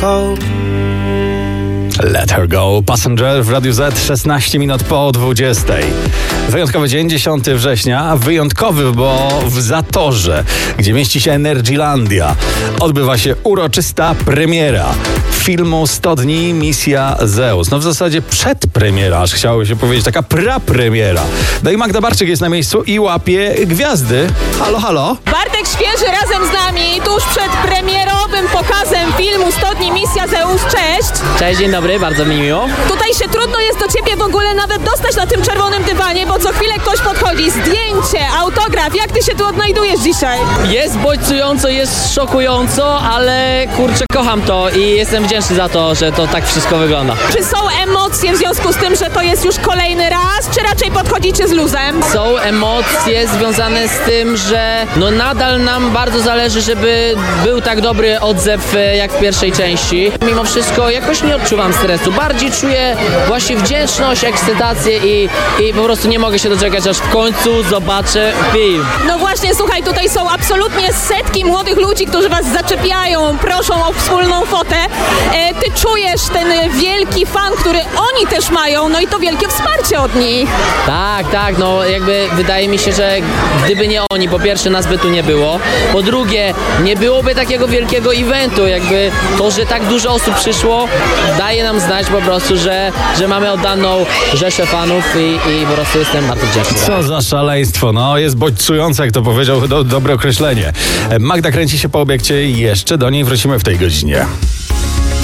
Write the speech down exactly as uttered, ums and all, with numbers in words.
Let Her Go, Passenger w Radiu Z, szesnaście minut po dwudziestej. Wyjątkowy dzień, dziesiątego września, wyjątkowy, bo w Zatorze, gdzie mieści się Energylandia, odbywa się uroczysta premiera filmu sto dni Misja Zeus. No w zasadzie przedpremiera, aż chciało się powiedzieć, taka prapremiera. No i Magda Barczyk jest na miejscu i łapie gwiazdy. Halo, halo. Bartek Świeży razem z nami, tuż przed premierowym pokazem filmu sto dni Misja Zeus. Cześć! Cześć, dzień dobry, bardzo mi miło. Tutaj się trudno jest do ciebie w ogóle nawet dostać na tym czerwonym dywanie, bo co chwilę ktoś podchodzi. Zdjęcie, autograf. Jak ty się tu odnajdujesz dzisiaj? Jest bodźcująco, jest szokująco, ale kurczę, kocham to i jestem wdzięczny za to, że to tak wszystko wygląda. Czy są emocje w związku z tym, że to jest już kolejny raz, czy raczej podchodzicie z luzem? Są emocje związane z tym, że no nadal nam bardzo zależy, żeby był tak dobry odzew jak w pierwszej części. Mimo wszystko jakoś nie odczuwam stresu. Bardziej czuję właśnie wdzięczność, ekscytację i, i po prostu nie mogę się doczekać, aż w końcu zobaczę film. No właśnie, słuchaj, tutaj są absolutnie setki młodych ludzi, którzy was zaczepiają, proszą o wspólną fotę. E, ty czujesz ten wielki fan, który oni też mają, no i to wielkie wsparcie od nich. Tak, tak, no jakby wydaje mi się, że gdyby nie oni, po pierwsze nas by tu nie było, po drugie nie byłoby takiego wielkiego eventu, jakby to, że tak dużo osób przyszło, daje nam znać po prostu, że, że mamy oddaną rzeszę fanów i, i po prostu jestem bardzo wdzięczny. Co za szaleństwo, no jest bodźcujące, jak to powiedział, do, dobre określenie. Magda kręci się po obiekcie i jeszcze do niej wrócimy w tej godzinie.